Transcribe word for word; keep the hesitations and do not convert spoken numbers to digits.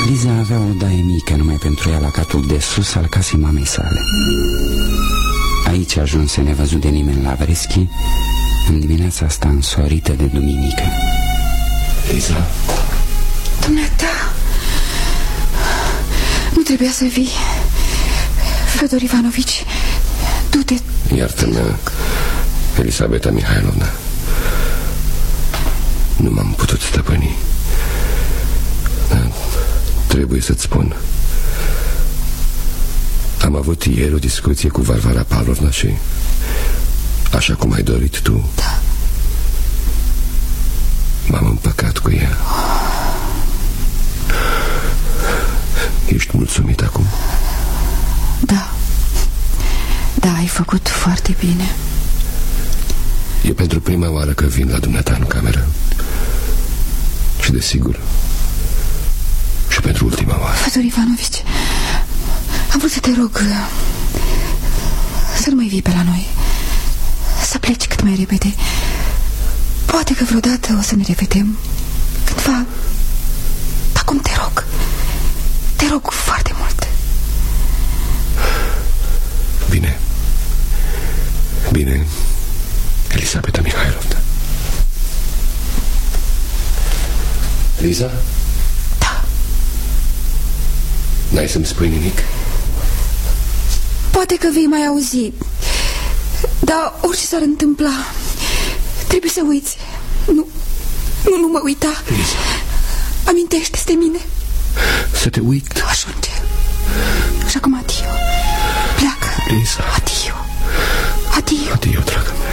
Liza avea o daie mică numai pentru ea la catul de sus al casei mamei sale. Aici ajunse nevăzut de nimeni la Vreschi în dimineața asta însoarită de duminică. Liza? Dumneata, nu trebuia să vii. Fedor Ivanovici, du-te. Iartă-mă, Elisabeta Mihailovna. Nu m-am putut stăpâni. Dar trebuie să-ți spun. Am avut ieri o discuție cu Varvara Pavlovna și, așa cum ai dorit tu, da, m-am împăcat cu ea. Ești mulțumit acum? Da. Da, ai făcut foarte bine. E pentru prima oară că vin la dumneata în cameră. Și desigur și pentru ultima oară. Fedor Ivanovici, am vrut să te rog să nu mai vii pe la noi, să pleci cât mai repede. Poate că vreodată o să ne revedem cândva. Acum te rog, te rog foarte mult. Bine. Bine, Elisabeta Mihailovna. Liza? Da. N-ai să-mi spui nimic? Poate că vei mai auzi, dar orice s-ar întâmpla, trebuie să uiți. Nu, nu, nu mă uita. Liza, amintește-ți de mine. să te uit? Nu ajunge. Și acum adio. Pleacă. Liza. Adio. Adio. Adio, dragă mea.